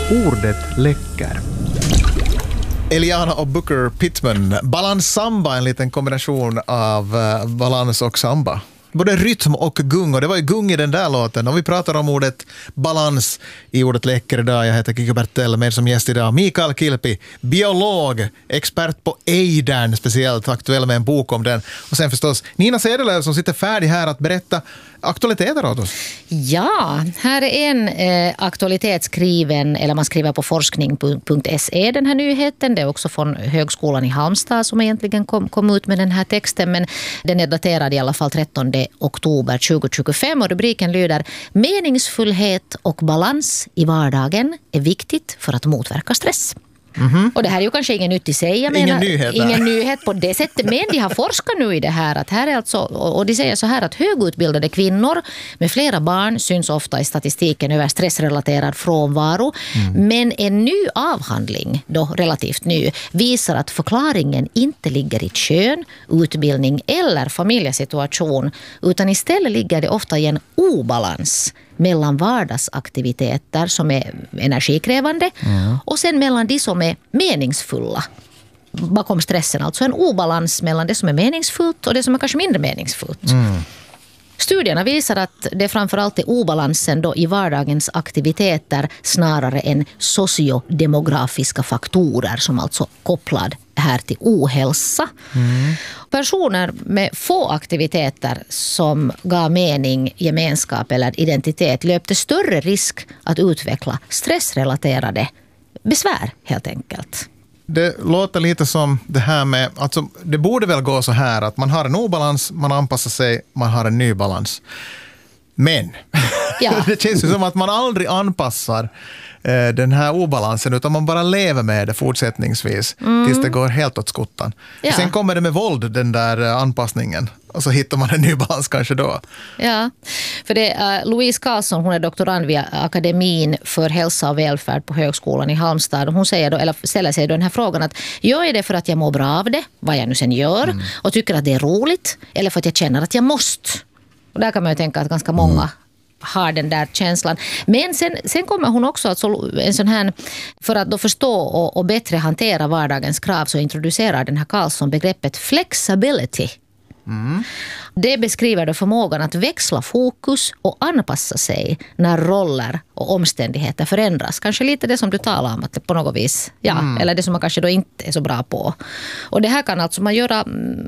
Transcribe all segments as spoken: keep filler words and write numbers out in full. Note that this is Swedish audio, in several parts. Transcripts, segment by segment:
Ordet läcker. Eliana och Booker Pittman. Balans samba, en liten kombination av uh, balans och samba. Både rytm och gung, och det var ju gung i den där låten. Och vi pratar om ordet balans i ordet läcker idag. Jag heter Kikko Bertell, med som gäst idag Mikael Kilpi, biolog, expert på ejdern, speciellt aktuell med en bok om den. Och sen förstås Nina Sedelöv som sitter färdig här att berätta aktualiteter åt oss. Ja, här är en eh, aktualitet skriven, eller man skriver på forskning punkt se den här nyheten. Det är också från Högskolan i Halmstad som egentligen kom, kom ut med den här texten, men den är daterad i alla fall trettonde oktober tjugohundratjugofem och rubriken lyder: meningsfullhet och balans i vardagen är viktigt för att motverka stress. Mm-hmm. Och det här är ju kanske ingen nytt i sig. Jag ingen menar, nyhet där. Ingen nyhet på det sättet. Men de har forskat nu i det här. Att här är alltså, och de säger så här att högutbildade kvinnor med flera barn syns ofta i statistiken över stressrelaterad frånvaro. Mm. Men en ny avhandling, då relativt ny, visar att förklaringen inte ligger i kön, utbildning eller familjesituation, utan istället ligger det ofta i en obalans mellan vardagsaktiviteter som är energikrävande mm. och sen mellan de som är meningsfulla bakom stressen. Alltså en obalans mellan det som är meningsfullt och det som är kanske mindre meningsfullt. Mm. Studierna visar att det framförallt är obalansen då i vardagens aktiviteter snarare än sociodemografiska faktorer som alltså kopplad här till ohälsa. Mm. Personer med få aktiviteter som gav mening, gemenskap eller identitet löpte större risk att utveckla stressrelaterade besvär helt enkelt. Det låter lite som det här med, alltså det borde väl gå så här att man har en obalans, man anpassar sig, man har en ny balans. Men ja. Det känns ju som att man aldrig anpassar eh, den här obalansen, utan man bara lever med det fortsättningsvis mm. tills det går helt åt skottan. Ja. Sen kommer det med våld, den där eh, anpassningen. Och så hittar man en ny balans kanske då. Ja, för det är uh, Louise Karlsson, hon är doktorand vid Akademin för hälsa och välfärd på Högskolan i Halmstad. Hon säger då, eller ställer sig då den här frågan att gör jag det för att jag mår bra av det, vad jag nu sen gör, mm. och tycker att det är roligt, eller för att jag känner att jag måste. Och där kan man ju tänka att ganska många mm. har den där känslan. Men sen, sen kommer hon också att en sån här, för att då förstå och, och bättre hantera vardagens krav, så introducerar den här Karlsson begreppet flexibility. Mm. Det beskriver då förmågan att växla fokus och anpassa sig när roller och omständigheter förändras. Kanske lite det som du talar om, att det på något vis, ja, mm. eller det som man kanske då inte är så bra på. Och det här kan alltså man göra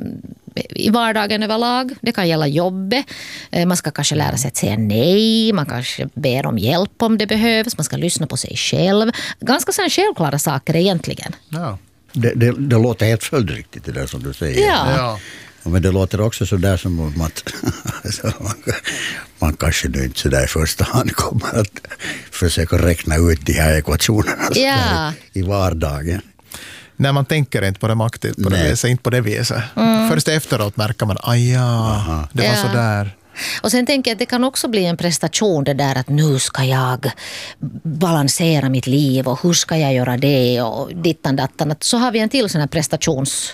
i vardagen överlag. Det kan gälla jobbet. Man ska kanske lära sig att säga nej. Man kanske ber om hjälp om det behövs. Man ska lyssna på sig själv. Ganska så självklara saker egentligen. Ja. Det, det, det låter helt följdriktigt det där som du säger. Ja. Ja. Men det låter också så där som att man, man kanske nu inte så där i första hand kommer att försöka räkna ut de här ekvationerna ja. i, i vardagen. När man tänker inte på det aktivt, på det viset, inte på det viset. Mm. Först efteråt märker man, aj ja, det var ja. så där. Och sen tänker jag att det kan också bli en prestation det där att nu ska jag balansera mitt liv och hur ska jag göra det och dittan dattan. Så har vi en till sån här prestations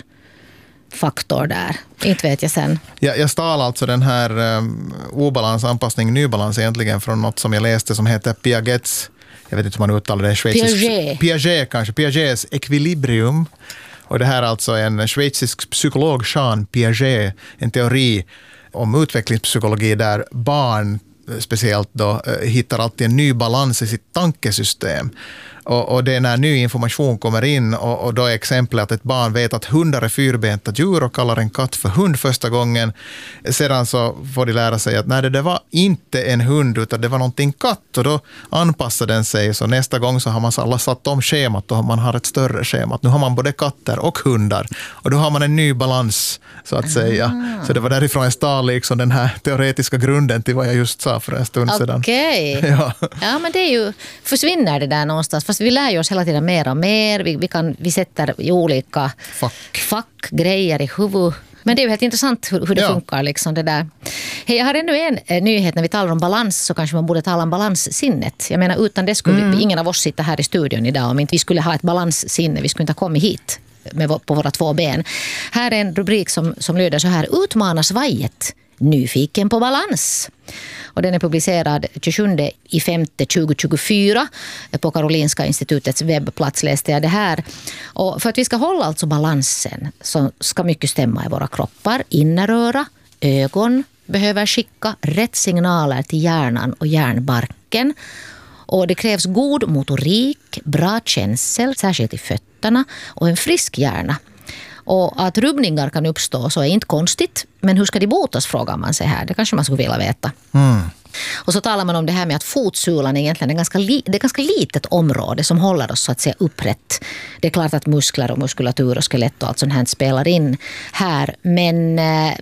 faktor där. Inte vet jag sen. Ja, jag stal alltså den här um, obalans, anpassning, nybalans egentligen från något som jag läste som heter Piagets, jag vet inte hur man uttalar det, schweizisk, Piaget. Piaget kanske, Piagets equilibrium. Och det här är alltså en schweizisk psykolog, Jean Piaget, en teori om utvecklingspsykologi där barn speciellt då hittar alltid en ny balans i sitt tankesystem. Och, och det är när ny information kommer in och, och då är exemplet att ett barn vet att hundar är fyrbenta djur och kallar en katt för hund första gången. Sedan så får de lära sig att nej, det var inte en hund utan det var någonting katt och då anpassar den sig. Så nästa gång så har man alla satt om schemat och man har ett större schema. Nu har man både katter och hundar och då har man en ny balans så att säga. Så det var därifrån jag stal liksom den här teoretiska grunden till vad jag just sa för en stund sedan. Okej. Okay. Ja. ja, men det är ju, försvinner det där någonstans. Fast vi lär ju oss hela tiden mer och mer. Vi, vi, kan, vi sätter i olika fack. fack, grejer i huvud. Men det är ju helt intressant hur, hur det ja. funkar. Liksom, det där. Hey, jag har ännu en eh, nyhet. När vi talar om balans så kanske man borde tala om balanssinnet. Jag menar, utan det skulle mm. ingen av oss sitta här i studion idag om inte vi skulle ha ett balanssinne. Vi skulle inte ha kommit hit med, på våra två ben. Här är en rubrik som, som lyder så här: utmanas vajet Nyfiken på balans. Och den är publicerad tjugosjunde i femte tjugohundratjugofyra på Karolinska institutets webbplats läste jag det här. Och för att vi ska hålla alltså balansen så ska mycket stämma i våra kroppar. Inneröra, ögon behöver skicka rätt signaler till hjärnan och hjärnbarken. Och det krävs god motorik, bra känsel, särskilt i fötterna och en frisk hjärna. Och att rubbningar kan uppstå så är inte konstigt. Men hur ska de botas, frågar man sig här. Det kanske man skulle vilja veta. Mm. Och så talar man om det här med att fotsulan är egentligen en ganska, li- det är ett ganska litet område som håller oss så att säga upprätt. Det är klart att muskler och muskulatur och skelett och allt sånt här spelar in här. Men,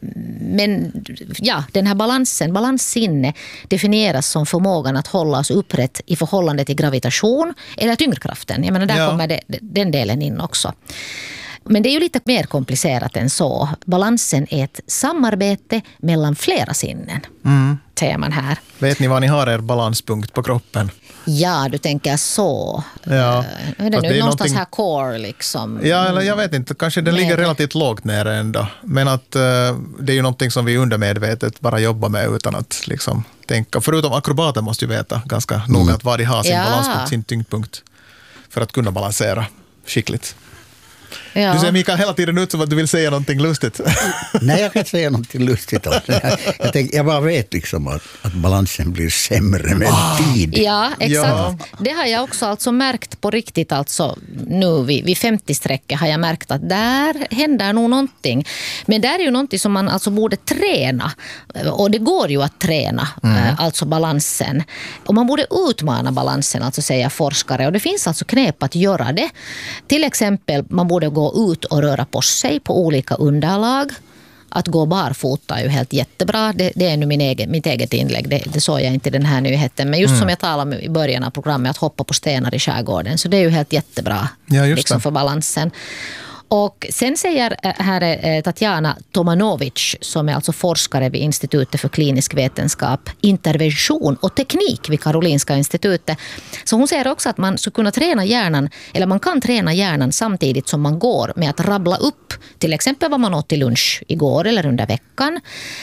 men ja, den här balansen, balanssinne definieras som förmågan att hålla oss upprätt i förhållande till gravitation eller tyngdkraften. Jag menar, där ja. kommer det, den delen in också. Men det är ju lite mer komplicerat än så. Balansen är ett samarbete mellan flera sinnen. Mm. Säger man här. Vet ni vad ni har er balanspunkt på kroppen? Ja, du tänker så. Ja. Är det nu det är någonstans någonting... här core liksom? Ja, eller jag vet inte. Kanske den ligger relativt lågt nere ändå. Men att uh, det är ju någonting som vi undermedvetet bara jobbar med utan att liksom tänka. Förutom akrobater måste ju veta ganska mm. noga att var de har sin ja. balanspunkt, sin tyngdpunkt för att kunna balansera skickligt. Ja. Du ser Mikael hela tiden ut som att du vill säga någonting lustigt. Nej, jag kan inte säga någonting lustigt. Jag, jag, tänk, jag bara vet liksom att, att balansen blir sämre med ah. tid. Ja, exakt. Ja. Det har jag också alltså märkt på riktigt. Alltså, nu vid, vid femtio-strecket har jag märkt att där händer nog någonting. Men där är ju någonting som man alltså borde träna. Och det går ju att träna, mm. alltså balansen. Och man borde utmana balansen, alltså säger forskare. Och det finns alltså knep att göra det. Till exempel, man borde gå ut och röra på sig på olika underlag. Att gå barfota är ju helt jättebra. Det, det är nu min egen, mitt eget inlägg. Det, det såg jag inte i den här nyheten. Men just mm. som jag talade om i början av programmet, att hoppa på stenar i skärgården. Så det är ju helt jättebra ja, just liksom för balansen. Och sen säger här Tatjana Tomanovic, som är alltså forskare vid Institutet för klinisk vetenskap, intervention och teknik vid Karolinska institutet. Så hon säger också att man skulle kunna träna hjärnan, eller man kan träna hjärnan samtidigt som man går med att rabbla upp till exempel vad man åt till lunch igår eller under veckan.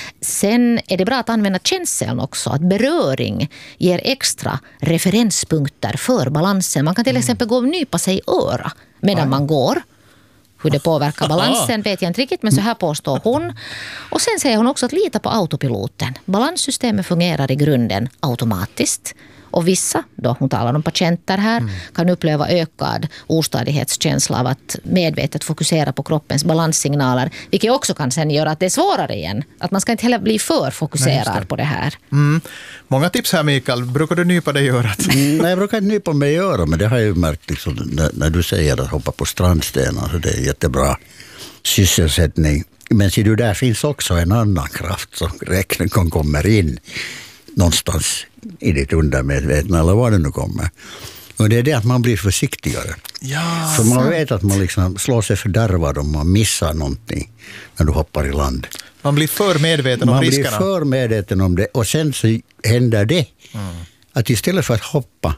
Sen är det bra att använda känseln också, att beröring ger extra referenspunkter för balansen. Man kan till exempel gå och nypa sig i öra medan man går. Hur det påverkar balansen vet jag inte riktigt, men så här påstår hon. Och sen säger hon också att lita på autopiloten. Balanssystemet fungerar i grunden automatiskt. Och vissa, då hon talar om patienter här, mm. kan uppleva ökad ostadighetskänsla av att medvetet fokusera på kroppens balanssignaler. Vilket också kan sen göra att det är svårare igen. Att man ska inte heller bli för fokuserad Nej, det. på det här. Mm. Många tips här, Mikael. Brukar du nypa dig i örat? Mm, nej, jag brukar inte nypa mig i örat, men det har jag ju märkt liksom, när, när du säger att hoppa på strandstenar. Så det är jättebra sysselsättning. Men ser du, där finns också en annan kraft som räkningen kommer in någonstans i ditt undermedvetna eller vad det nu kommer. Och det är det att man blir försiktigare. Ja, för man sant. vet att man liksom slår sig fördärvad om man missar någonting när du hoppar i land. Man blir för medveten om man riskerna. Man blir för medveten om det. Och sen så händer det mm. att istället för att hoppa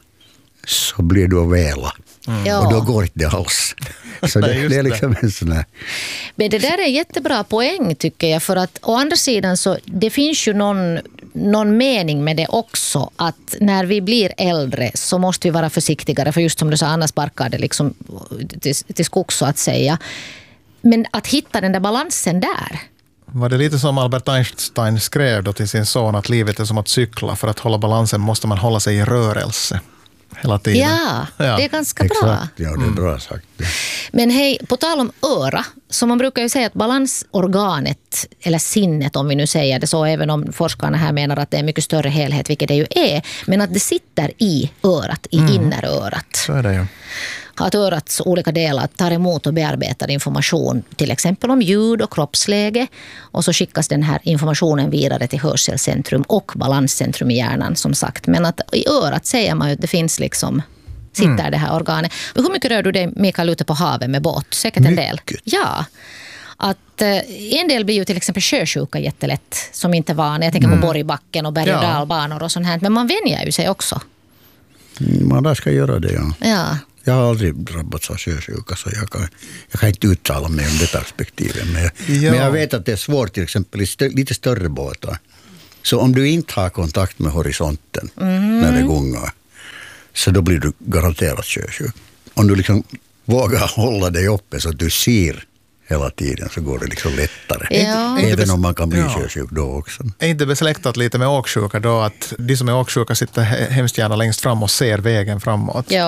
så blir du att väla. Mm. Ja. Och då går inte det alls. Så det, Nej, det är liksom en sån här... Men det där är en jättebra poäng tycker jag. För att å andra sidan så det finns ju någon, någon mening med det också. Att när vi blir äldre så måste vi vara försiktigare. För just som du sa, annars barkar det liksom till, till skog så att säga. Men att hitta den där balansen där. Var det lite som Albert Einstein skrev då till sin son att livet är som att cykla. För att hålla balansen måste man hålla sig i rörelse. Hela tiden. Ja, ja, det är ganska Exakt, bra. Ja, det är bra sagt. Ja. Men hej, på tal om öra, så man brukar ju säga att balansorganet, eller sinnet om vi nu säger det så, även om forskarna här menar att det är en mycket större helhet, vilket det ju är, men att det sitter i örat, i mm. innerörat. Så är det ju. Att örats olika delar tar emot och bearbetar information, till exempel om ljud och kroppsläge. Och så skickas den här informationen vidare till hörselcentrum och balanscentrum i hjärnan som sagt. Men att i örat säger man ju att det finns liksom, sitter mm. det här organet. Hur mycket rör du dig, Mikael, ute på havet med båt? Säkert en del. Ja. Att eh, en del blir ju till exempel sjösjuka jättelätt som inte var när jag tänker mm. på Borgbacken och berg- och dalbanor och sånt här. Men man vänjer ju sig också. Man där ska göra det, ja. Ja. Jag har aldrig drabbats av sjösjuka, så jag kan, jag kan inte uttala mig om det perspektivet. Men jag, men jag vet att det är svårt till exempel i stö, lite större båtar. Så om du inte har kontakt med horisonten mm. när det gungar, så då blir du garanterat sjösjuk. Om du liksom vågar hålla dig uppe så att du ser hela tiden, så går det liksom lättare. Ja. Även om man kan bli ja. sjösjuk då också. Är inte besläktat lite med åksjuka då, att de som är åksjuka sitter hemskt gärna längst fram och ser vägen framåt? Ja.